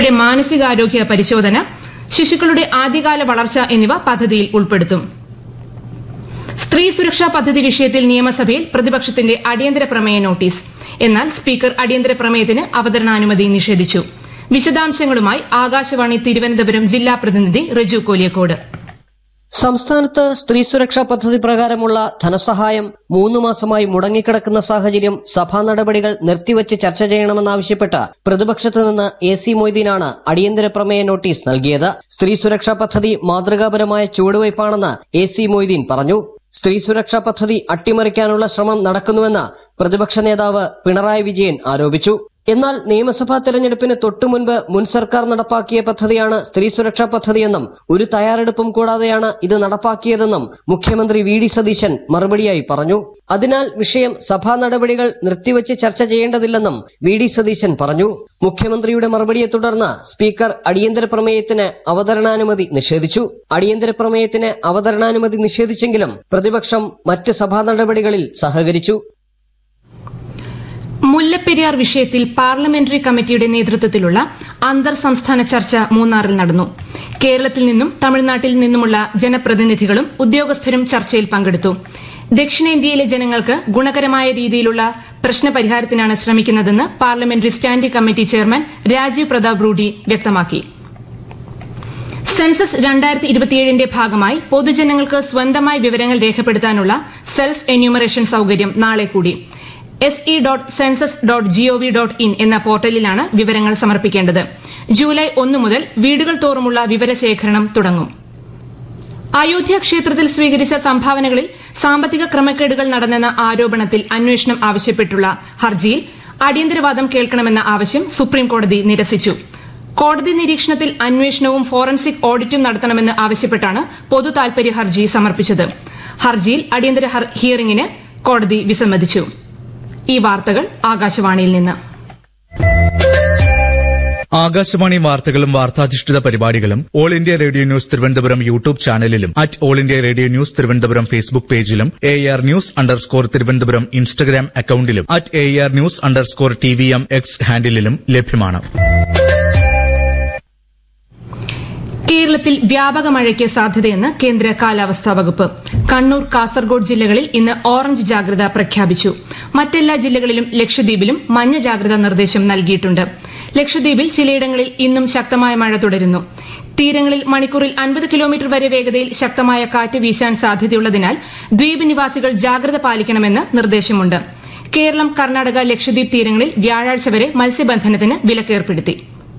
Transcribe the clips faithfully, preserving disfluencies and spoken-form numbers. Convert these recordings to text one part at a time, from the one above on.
അവരുടെ മാനസികാരോഗ്യ പരിശോധന, ശിശുക്കളുടെ ആദ്യകാല വളർച്ച എന്നിവ പദ്ധതിയിൽ ഉൾപ്പെടുത്തും. സ്ത്രീ സുരക്ഷാ പദ്ധതി വിഷയത്തിൽ നിയമസഭയിൽ പ്രതിപക്ഷത്തിന്റെ അടിയന്തര പ്രമേയ നോട്ടീസ്. എന്നാൽ സ്പീക്കർ അടിയന്തര പ്രമേയത്തിന് അവതരണാനുമതി നിഷേധിച്ചു. വിശദാംശങ്ങളുമായി ആകാശവാണി തിരുവനന്തപുരം ജില്ലാ പ്രതിനിധി റിജു കോലിയക്കോട്. സംസ്ഥാനത്ത് സ്ത്രീ സുരക്ഷാ പദ്ധതി പ്രകാരമുള്ള ധനസഹായം മൂന്നു മാസമായി മുടങ്ങിക്കിടക്കുന്ന സാഹചര്യം സഭാ നടപടികൾ നിർത്തിവച്ച് ചർച്ച ചെയ്യണമെന്നാവശ്യപ്പെട്ട് പ്രതിപക്ഷത്തു നിന്ന് എ സി മൊയ്തീനാണ് അടിയന്തര പ്രമേയ നോട്ടീസ് നൽകിയത്. സ്ത്രീ സുരക്ഷാ പദ്ധതി മാതൃകാപരമായ ചുവടുവയ്പാണെന്ന് എ സി മൊയ്തീൻ പറഞ്ഞു. സ്ത്രീ സുരക്ഷാ പദ്ധതി അട്ടിമറിക്കാനുള്ള ശ്രമം നടക്കുന്നുവെന്ന് പ്രതിപക്ഷ നേതാവ് പിണറായി വിജയൻ ആരോപിച്ചു. എന്നാൽ നിയമസഭാ തെരഞ്ഞെടുപ്പിന് തൊട്ടുമുൻപ് മുൻ സർക്കാർ നടപ്പാക്കിയ പദ്ധതിയാണ് സ്ത്രീ സുരക്ഷാ പദ്ധതിയെന്നും ഒരു തയ്യാറെടുപ്പും കൂടാതെയാണ് ഇത് നടപ്പാക്കിയതെന്നും മുഖ്യമന്ത്രി വി ഡി സതീശൻ മറുപടിയായി പറഞ്ഞു. അതിനാൽ വിഷയം സഭാ നടപടികൾ നിർത്തിവച്ച് ചർച്ച ചെയ്യേണ്ടതില്ലെന്നും വി ഡി സതീശൻ പറഞ്ഞു. മുഖ്യമന്ത്രിയുടെ മറുപടിയെ തുടർന്ന് സ്പീക്കർ അടിയന്തര പ്രമേയത്തിന് അവതരണാനുമതി നിഷേധിച്ചു. അടിയന്തര പ്രമേയത്തിന് അവതരണാനുമതി നിഷേധിച്ചെങ്കിലും പ്രതിപക്ഷം മറ്റ് സഭാ നടപടികളിൽ സഹകരിച്ചു. മുല്ലപ്പെരിയാർ വിഷയത്തിൽ പാർലമെന്ററി കമ്മിറ്റിയുടെ നേതൃത്വത്തിലുള്ള അന്തർ സംസ്ഥാന ചർച്ച മൂന്നാറിൽ നടന്നു. കേരളത്തിൽ നിന്നും തമിഴ്നാട്ടിൽ നിന്നുമുള്ള ജനപ്രതിനിധികളും ഉദ്യോഗസ്ഥരും ചർച്ചയിൽ പങ്കെടുത്തു. ദക്ഷിണേന്ത്യയിലെ ജനങ്ങൾക്ക് ഗുണകരമായ രീതിയിലുള്ള പ്രശ്നപരിഹാരത്തിനാണ് ശ്രമിക്കുന്നതെന്ന് parliamentary standing committee chairman Rajeev Pratap Rudy വ്യക്തമാക്കി. സെൻസസ് രണ്ടായിരത്തി ഇരുപത്തിയേഴിന്റെ ഭാഗമായി പൊതുജനങ്ങൾക്ക് സ്വന്തമായി വിവരങ്ങൾ രേഖപ്പെടുത്താനുള്ള സെൽഫ് എന്യൂമറേഷൻ സൌകര്യം നാളെ കൂടി. S E dot census dot G O V dot in എന്ന പോർട്ടലിലാണ് വിവരങ്ങൾ സമർപ്പിക്കേണ്ടത്. ജൂലൈ ഒന്ന് മുതൽ വീടുകൾ തോറുമുള്ള വിവരശേഖരണം തുടങ്ങും. അയോധ്യ ക്ഷേത്രത്തിൽ സ്വീകരിച്ച സംഭാവനകളിൽ സാമ്പത്തിക ക്രമക്കേടുകൾ നടന്നെന്ന ആരോപണത്തിൽ അന്വേഷണം ആവശ്യപ്പെട്ടുള്ള ഹർജിയിൽ അടിയന്തരവാദം കേൾക്കണമെന്ന ആവശ്യം സുപ്രീംകോടതി നിരസിച്ചു. കോടതി നിരീക്ഷണത്തിൽ അന്വേഷണവും ഫോറൻസിക് ഓഡിറ്റും നടത്തണമെന്ന് ആവശ്യപ്പെട്ടാണ് പൊതു താൽപര്യ ഹർജി സമർപ്പിച്ചത്. ഹർജിയിൽ അടിയന്തര ഹിയറിംഗിന് കോടതി വിസമ്മതിച്ചു. ഈ വാർത്തകൾ ആകാശവാണിയിൽ നിന്ന്. ആകാശവാണി വാർത്തകളും വാർത്താധിഷ്ഠിത പരിപാടികളും all India radio news Thiruvananthapuram YouTube ചാനലിലും at all India radio news Thiruvananthapuram Facebook പേജിലും A R news underscore Thiruvananthapuram Instagram അക്കൌണ്ടിലും at A R news underscore T V M X ഹാൻഡിലും ലഭ്യമാണ്. കേരളത്തിൽ വ്യാപക മഴയ്ക്ക് സാധ്യതയെന്ന് കേന്ദ്ര കാലാവസ്ഥാ വകുപ്പ്. കണ്ണൂർ, കാസർഗോഡ് ജില്ലകളിൽ ഇന്ന് ഓറഞ്ച് ജാഗ്രത പ്രഖ്യാപിച്ചു. മറ്റെല്ലാ ജില്ലകളിലും ലക്ഷദ്വീപിലും മഞ്ഞ ജാഗ്രതാ നിർദ്ദേശം നൽകിയിട്ടുണ്ട്. ലക്ഷദ്വീപിൽ ചിലയിടങ്ങളിൽ ഇന്നും ശക്തമായ മഴ തുടരുന്നു. തീരങ്ങളിൽ മണിക്കൂറിൽ അൻപത് കിലോമീറ്റർ വരെ വേഗതയിൽ ശക്തമായ കാറ്റ് വീശാൻ സാധ്യതയുള്ളതിനാൽ ദ്വീപ് നിവാസികൾ ജാഗ്രത പാലിക്കണമെന്ന് നിർദ്ദേശമുണ്ട്. കേരളം, കർണാടക, ലക്ഷദ്വീപ് തീരങ്ങളിൽ വ്യാഴാഴ്ച വരെ മത്സ്യബന്ധനത്തിന് വിലക്കേർപ്പെടുത്തി.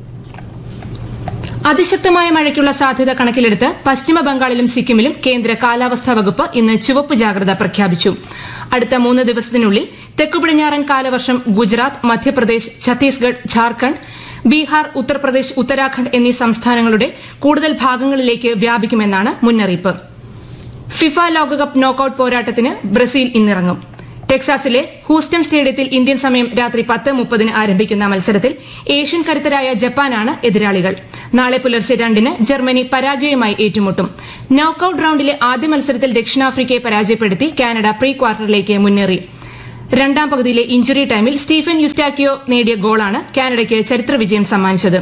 അതിശക്തമായ മഴയ്ക്കുള്ള സാധ്യത കണക്കിലെടുത്ത് പശ്ചിമ ബംഗാളിലും സിക്കിമിലും കേന്ദ്ര കാലാവസ്ഥാ വകുപ്പ് ഇന്ന് ചുവപ്പ് ജാഗ്രത പ്രഖ്യാപിച്ചു. അടുത്ത മൂന്ന് ദിവസത്തിനുള്ളിൽ തെക്കുപടിഞ്ഞാറൻ കാലവർഷം ഗുജറാത്ത്, മധ്യപ്രദേശ്, ഛത്തീസ്ഗഡ്, ഝാർഖണ്ഡ്, ബീഹാർ, ഉത്തർപ്രദേശ്, ഉത്തരാഖണ്ഡ് എന്നീ സംസ്ഥാനങ്ങളുടെ കൂടുതൽ ഭാഗങ്ങളിലേക്ക് വ്യാപിക്കുമെന്നാണ് മുന്നറിയിപ്പ്. ഫിഫ ലോകകപ്പ് നോക്കൌട്ട് പോരാട്ടത്തിന് ബ്രസീൽ ഇന്നിറങ്ങും. ടെക്സാസിലെ ഹൂസ്റ്റൺ സ്റ്റേഡിയത്തിൽ ഇന്ത്യൻ സമയം രാത്രി പത്ത് മുപ്പതിന് ആരംഭിക്കുന്ന മത്സരത്തിൽ ഏഷ്യൻ കരുത്തരായ ജപ്പാനാണ് എതിരാളികൾ. നാളെ പുലർച്ചെ രണ്ടിന് ജർമ്മനി പരാഗ്വേയുമായി ഏറ്റുമുട്ടും. നോക്കൌട്ട് റൌണ്ടിലെ ആദ്യ മത്സരത്തിൽ ദക്ഷിണാഫ്രിക്കയെ പരാജയപ്പെടുത്തി കാനഡ പ്രീ ക്വാർട്ടറിലേക്ക് മുന്നേറി. രണ്ടാം പകുതിയിലെ ഇഞ്ചുറി ടൈമിൽ സ്റ്റീഫൻ യുസ്റ്റാക്കിയോ നേടിയ ഗോളാണ് കാനഡയ്ക്ക് ചരിത്ര വിജയം സമ്മാനിച്ചത്.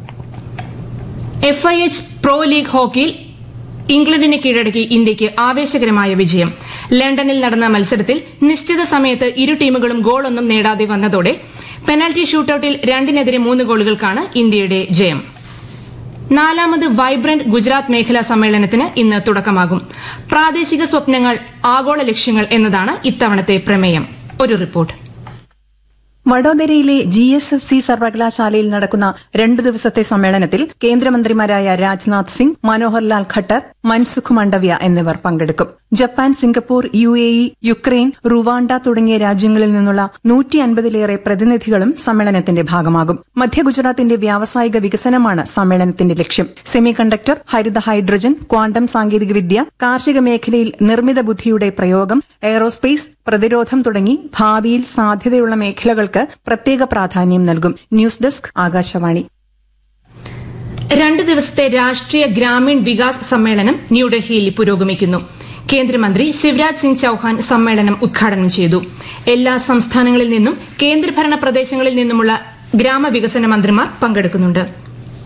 F I H pro league ഹോക്കിയിൽ ഇംഗ്ലണ്ടിനെ കീഴടക്കി ഇന്ത്യയ്ക്ക് ആവേശകരമായ വിജയം. ലണ്ടനിൽ നടന്ന മത്സരത്തിൽ നിശ്ചിത സമയത്ത് ഇരു ടീമുകളും ഗോളൊന്നും നേടാതെ വന്നതോടെ പെനാൽറ്റി ഷൂട്ടൌട്ടിൽ രണ്ടിനെതിരെ മൂന്ന് ഗോളുകൾക്കാണ് ഇന്ത്യയുടെ ജയം. നാലാമത് വൈബ്രന്റ് ഗുജറാത്ത് മേഖലാ സമ്മേളനത്തിന് ഇന്ന് തുടക്കമാകും. പ്രാദേശിക സ്വപ്നങ്ങൾ, ആഗോള ലക്ഷ്യങ്ങൾ എന്നതാണ് ഇത്തവണത്തെ പ്രമേയം. ഒരു report. വഡോദരയിലെ G S F C സർവകലാശാലയിൽ നടക്കുന്ന രണ്ടു ദിവസത്തെ സമ്മേളനത്തിൽ കേന്ദ്രമന്ത്രിമാരായ രാജ്നാഥ് സിംഗ്, മനോഹർലാൽ ഖട്ടർ, മൻസുഖ് മണ്ഡവ്യ എന്നിവർ പങ്കെടുക്കും. Japan, Singapore, U A E, Ukraine, Rwanda തുടങ്ങിയ രാജ്യങ്ങളിൽ നിന്നുള്ള നൂറ്റി അൻപതിലേറെ പ്രതിനിധികളും സമ്മേളനത്തിന്റെ ഭാഗമാകും. മധ്യ ഗുജറാത്തിന്റെ വ്യാവസായിക വികസനമാണ് സമ്മേളനത്തിന്റെ ലക്ഷ്യം. സെമി കണ്ടക്ടർ, ഹരിത ഹൈഡ്രജൻ, ക്വാണ്ടം സാങ്കേതികവിദ്യ, കാർഷിക മേഖലയിൽ നിർമ്മിത ബുദ്ധിയുടെ പ്രയോഗം, എയ്റോസ്പേസ്, പ്രതിരോധം തുടങ്ങി ഭാവിയിൽ സാധ്യതയുള്ള മേഖലകൾക്ക് പ്രത്യേക പ്രാധാന്യം നൽകും. News desk, Akashvani. രണ്ട് ദിവസത്തെ രാഷ്ട്രീയ ഗ്രാമീൺ വികാസ് സമ്മേളനം ന്യൂഡൽഹിയിൽ പുരോഗമിക്കുന്നു. കേന്ദ്രമന്ത്രി ശിവരാജ് സിംഗ് ചൌഹാൻ സമ്മേളനം ഉദ്ഘാടനം ചെയ്തു. എല്ലാ സംസ്ഥാനങ്ങളിൽ നിന്നും കേന്ദ്രഭരണ പ്രദേശങ്ങളിൽ നിന്നുമുള്ള ഗ്രാമവികസന മന്ത്രിമാർ പങ്കെടുക്കുന്നുണ്ട്.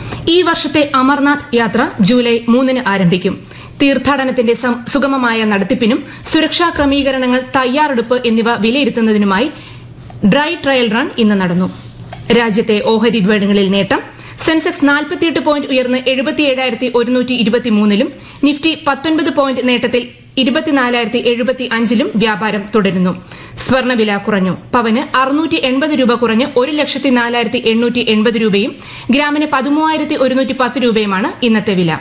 ഈ വർഷത്തെ അമർനാഥ് യാത്ര ജൂലൈ മൂന്നിന് ആരംഭിക്കും. തീർത്ഥാടനത്തിന്റെ സുഗമമായ നടത്തിപ്പിനും സുരക്ഷാ ക്രമീകരണങ്ങൾ, തയ്യാറെടുപ്പ് എന്നിവ വിലയിരുത്തുന്നതിനുമായി ഡ്രൈ ട്രയൽ റൺ ഇന്ന് നടന്നു. രാജ്യത്തെ ഓഹരി വിപണികളിൽ നേട്ടം. സെൻസെക്സ് നാൽപ്പത്തിയെട്ട് പോയിന്റ് ഉയർന്ന് എഴുപത്തിയേഴായിരത്തി ഒരുന്നൂറ്റി ഇരുപത്തിമൂന്നിലും നിഫ്റ്റി പത്തൊൻപത് പോയിന്റ് നേട്ടത്തിൽ ഇരുപത്തിനാലായിരത്തി എഴുപത്തി അഞ്ചിലും വ്യാപാരം തുടരുന്നു. സ്വർണ്ണവില കുറഞ്ഞു. പവന് അറുന്നൂറ്റി എൺപത് രൂപ കുറഞ്ഞ് ഒരു ലക്ഷത്തി നാലായിരത്തി എണ്ണൂറ്റി എൺപത് രൂപയും ഗ്രാമിന് പതിമൂവായിരത്തി ഒരുന്നൂറ്റി പത്ത് രൂപയുമാണ് ഇന്നത്തെ വില.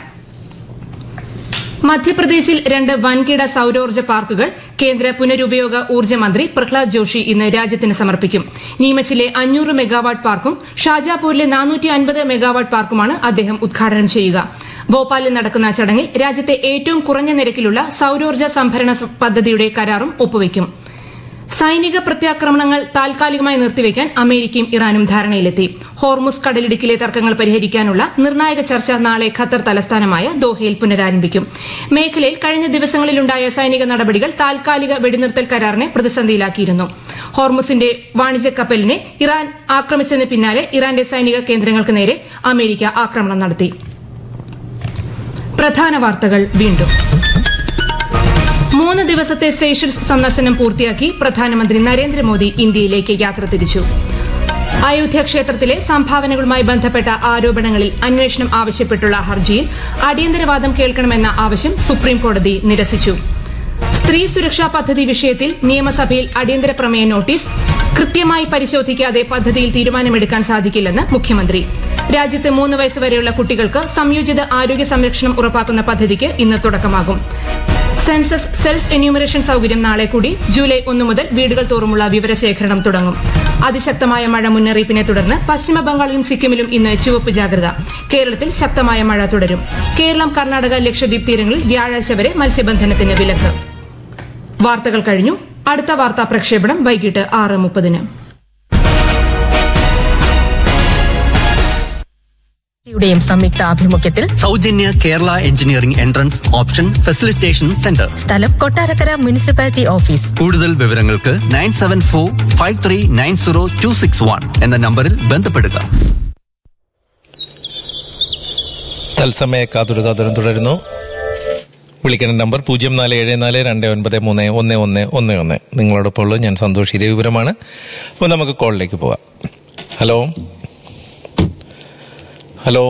മധ്യപ്രദേശിൽ രണ്ട് വൻകിട സൌരോർജ്ജ പാർക്കുകൾ കേന്ദ്ര പുനരുപയോഗ ഊർജ്ജ മന്ത്രി പ്രഹ്ലാദ് ജോഷി ഇന്ന് രാജ്യത്തിന് സമർപ്പിക്കും. നീമച്ചിലെ അഞ്ഞൂറ് മെഗാവാട്ട് പാർക്കും ഷാജാപൂരിലെ നാനൂറ്റി അൻപത് മെഗാവാട്ട് പാർക്കുമാണ് അദ്ദേഹം ഉദ്ഘാടനം ചെയ്യുക. ഭോപ്പാലിൽ നടക്കുന്ന ചടങ്ങിൽ രാജ്യത്തെ ഏറ്റവും കുറഞ്ഞ നിരക്കിലുള്ള സൌരോർജ്ജ സംഭരണ പദ്ധതിയുടെ കരാറും ഒപ്പുവയ്ക്കും. സൈനിക പ്രത്യാക്രമണങ്ങൾ താൽക്കാലികമായി നിർത്തിവെക്കാൻ അമേരിക്കയും ഇറാനും ധാരണയിലെത്തി. ഹോർമുസ് കടലിടുക്കിലെ തർക്കങ്ങൾ പരിഹരിക്കാനുള്ള നിർണായക ചർച്ച നാളെ ഖത്തർ തലസ്ഥാനമായ ദോഹയിൽ പുനരാരംഭിക്കും. മേഖലയിൽ കഴിഞ്ഞ ദിവസങ്ങളിലുണ്ടായ സൈനിക നടപടികൾ താൽക്കാലിക വെടിനിർത്തൽ കരാറിനെ പ്രതിസന്ധിയിലാക്കിയിരുന്നു. ഹോർമുസിന്റെ വാണിജ്യ കപ്പലിനെ ഇറാൻ ആക്രമിച്ചതിന് പിന്നാലെ ഇറാന്റെ സൈനിക കേന്ദ്രങ്ങൾക്ക് നേരെ അമേരിക്ക ആക്രമണം നടത്തി. പ്രധാന വാർത്തകൾ വീണ്ടും. മൂന്ന് ദിവസത്തെ സേഷൽസ് സന്ദർശനം പൂർത്തിയാക്കി പ്രധാനമന്ത്രി നരേന്ദ്രമോദി ഇന്ത്യയിലേക്ക് യാത്ര തിരിച്ചു. അയോധ്യ ക്ഷേത്രത്തിലെ സംഭാവനകളുമായി ബന്ധപ്പെട്ട ആരോപണങ്ങളിൽ അന്വേഷണം ആവശ്യപ്പെട്ടുള്ള ഹർജിയിൽ അടിയന്തരവാദം കേൾക്കണമെന്ന ആവശ്യം സുപ്രീംകോടതി നിരസിച്ചു. സ്ത്രീ സുരക്ഷാ പദ്ധതി വിഷയത്തിൽ നിയമസഭയിൽ അടിയന്തര പ്രമേയ നോട്ടീസ്. കൃത്യമായി പരിശോധിക്കാതെ പദ്ധതിയിൽ തീരുമാനമെടുക്കാൻ സാധിക്കില്ലെന്ന് മുഖ്യമന്ത്രി. രാജ്യത്ത് മൂന്ന് വയസ്സുവരെയുള്ള കുട്ടികൾക്ക് സംയോജിത ആരോഗ്യ സംരക്ഷണം ഉറപ്പാക്കുന്ന പദ്ധതിക്ക് ഇന്ന് തുടക്കമാകും. സെൻസസ് സെൽഫ് എന്യൂമറേഷൻ സൌകര്യം നാളെ കൂടി. ജൂലൈ ഒന്ന് മുതൽ വീടുകൾ തോറുമുള്ള വിവരശേഖരണം തുടങ്ങും. അതിശക്തമായ മഴ മുന്നറിയിപ്പിനെ തുടർന്ന് പശ്ചിമബംഗാളിലും സിക്കിമിലും ഇന്ന് ചുവപ്പ് ജാഗ്രത. കേരളത്തിൽ ശക്തമായ മഴ തുടരും. കേരളം, കർണാടക, ലക്ഷദ്വീപ് തീരങ്ങളിൽ വ്യാഴാഴ്ച വരെ മത്സ്യബന്ധനത്തിന് വിലക്ക്. വാർത്തകൾ കഴിഞ്ഞു. അടുത്ത വാർത്താ പ്രക്ഷേപണം വൈകിട്ട് ആറ് മുപ്പതിന്. യുടെയും സംയുക്ത ആഭിമുഖ്യത്തിൽ സൗജന്യ Kerala engineering entrance option facilitation centre. സ്ഥലം കൊട്ടാരക്കര മുനിസിപ്പാലിറ്റി ഓഫീസ്. കൂടുതൽ വിവരങ്ങൾക്ക് nine seven four five three nine zero to six one എന്ന നമ്പറിൽ ബന്ധപ്പെടുക. തത്സമയ കാതുര കാതുരം തുടരുന്നു. വിളിക്കേണ്ട നമ്പർ പൂജ്യം നാല് ഏഴ് നാല് രണ്ട് ഒൻപത് മൂന്ന് ഒന്ന് ഒന്ന് ഒന്ന് ഒന്ന്. നിങ്ങളോടൊപ്പം ഉള്ളത് ഞാൻ സന്തോഷ് ഇരവിപുരമാണ്. അപ്പോൾ നമുക്ക് കോളിലേക്ക് പോവാം. ഹലോ ഹലോ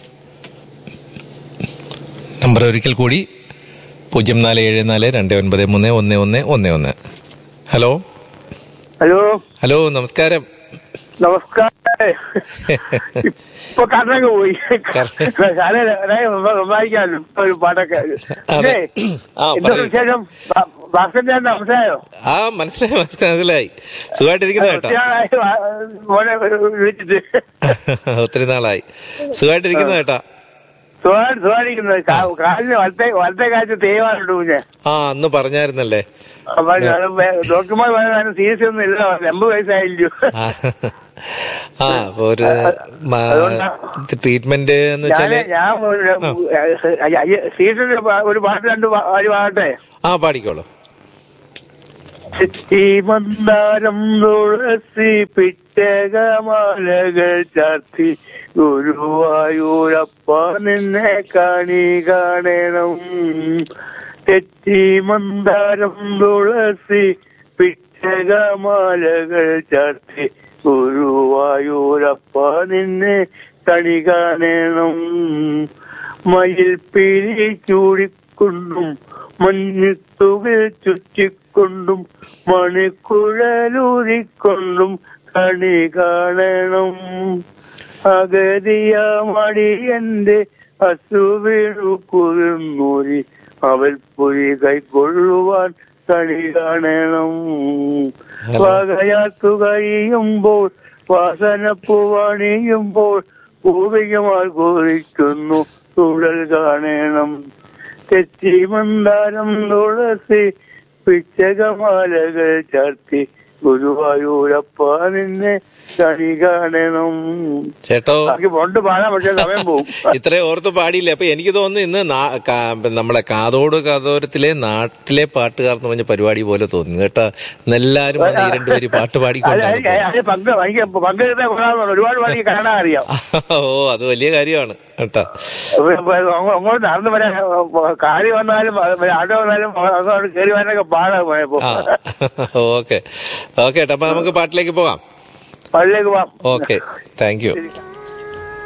നമ്പർ ഒരിക്കൽ കൂടി പൂജ്യം നാല് ഏഴ് നാല് രണ്ട് ഒൻപത് മൂന്ന് ഒന്ന് ഒന്ന് ഒന്ന് ഒന്ന്. ഹലോ ഹലോ ഹലോ നമസ്കാരം. നമസ്കാരം. ഇപ്പൊ കറണ്ടൊക്കെ പോയി. സമ്മാനിക്കാമല്ലോ ഒരു പാട്ടൊക്കെ. വിശേഷം ഭാസ്കരൻ മനസ്സിലായോ? ആ മനസ്സിലായി മനസ്സിലായി. സുഖമായിട്ടിരിക്കുന്ന കേട്ടോ. വിളിച്ചിട്ട് ഒത്തിരി നാളായി. സുഖമായിട്ടിരിക്കുന്ന കേട്ടാ. സുഖമായിരിക്കുന്നത്. കാലിന് വലത്തെ വലത്തെ കാലത്ത് തേവാനുണ്ട്. പിന്നെ ആ അന്ന് പറഞ്ഞായിരുന്നല്ലേ. ഡോക്ടർമാർ പറയാൻ സീരിയസ് ഒന്നും ഇല്ല, എൺപത് വയസ്സായില്ലോ. ആ അപ്പൊ ഒരു ട്രീറ്റ്മെന്റ് എന്ന് വെച്ചാല് ഞാൻ സീരിയസ് ഒരു പാട്ട് രണ്ട് പാടട്ടെ. ആ പാടിക്കോളൂ. മന്ദാരം തുളസി പിച്ചകമാലകൾ ചാർത്തി ഗുരുവായൂരപ്പ നിന്നെ കാണി കാണണം. തെച്ചി മന്ദാരം തുളസി പിച്ചകമാലകൾ ചാർത്തി ഗുരുവായൂരപ്പ നിന്നെ കണി കാണണം. മയിൽ പിരി ചൂടിക്കൊണ്ടും മഞ്ഞത്തുകൾ ചുറ്റിക്കൊണ്ടും മണിക്കുഴലൂതിക്കൊണ്ടും കണി കാണണം. അഗതിയ മടിയന്റെ അസുവീണു കുറുന്നൂരി അവൽ പൊരി കൈക്കൊള്ളുവാൻ കണി കാണണം. വകയാത്തു കഴിയുമ്പോൾ വാസനപ്പുവണിയുമ്പോൾ പൂവികമാർ കുറിക്കുന്നു തുഴൽ കാണണം. തെച്ചി മന്ദാരം തുളസി പിച്ചകമാലകൾ ചാർത്തി ഗുരുവായൂരപ്പ നിന്നെ കണി കാണണം. ചേട്ടോ കൊണ്ട് പാടാൻ പക്ഷേ സമയം പോകും. ഇത്രയും ഓർത്ത് പാടിയില്ല. അപ്പൊ എനിക്ക് തോന്നുന്നു ഇന്ന് നാ- കാ- നമ്മളെ കാതോട് കാതോരത്തിലെ നാട്ടിലെ പാട്ടുകാർ എന്ന് പറഞ്ഞ പരിപാടി പോലെ തോന്നുന്നു കേട്ടോ. എല്ലാരും വന്ന് ഈ രണ്ടുപേര് പാട്ട് പാടിക്കൊണ്ടാണ്. പങ്ക് എനിക്ക് പങ്കെടുത്താൽ കൊള്ളാമെന്നുണ്ട്. ഒരുപാട് പാടി കാണാൻ അറിയാം. ഓ അത് വലിയ കാര്യമാണ് കേട്ടോ. അങ്ങോട്ട് നടന്നു വരാൻ കാറി വന്നാലും ആട്ടോ വന്നാലും അങ്ങോട്ട് കയറി വരാനൊക്കെ പാടാൻ പോയപ്പോ. ഓക്കെ ഓക്കെ ഏട്ടാ, അപ്പൊ നമുക്ക് പാട്ടിലേക്ക് പോകാം. പള്ളിയിലേക്ക് പോവാം. Okay, thank you.